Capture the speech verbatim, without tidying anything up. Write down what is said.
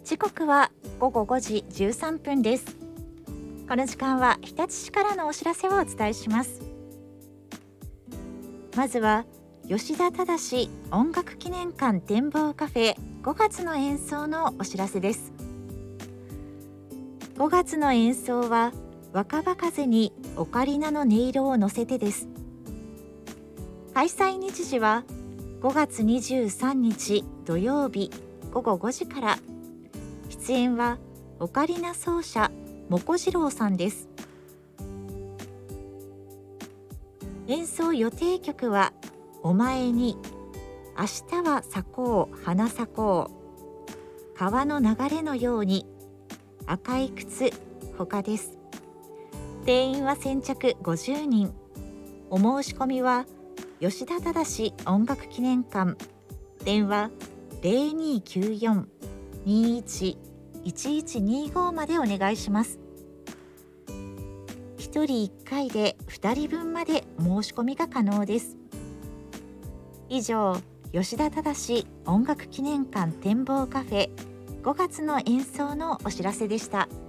時刻はごごごじじゅうさんぷんです。この時間は日立市からのお知らせをお伝えします。まずは吉田忠音楽記念館展望カフェごがつの演奏のお知らせです。ごがつの演奏は若葉風にオカリナの音色を乗せてです。開催日時はごがつにじゅうさんにち土曜日ごごごじから。出演はオカリナ奏者もこじろうさんです。演奏予定曲はお前に、明日は咲こう花咲こう、川の流れのように、赤い靴他です。定員は先着ごじゅうにん。お申し込みは吉田忠音楽記念館、電話 ゼロにーきゅうよん にーいち いちいちにーご までお願いします。ひとりいっかいでふたりぶんまで申し込みが可能です。以上、吉田忠音楽記念館展望カフェごがつの演奏のお知らせでした。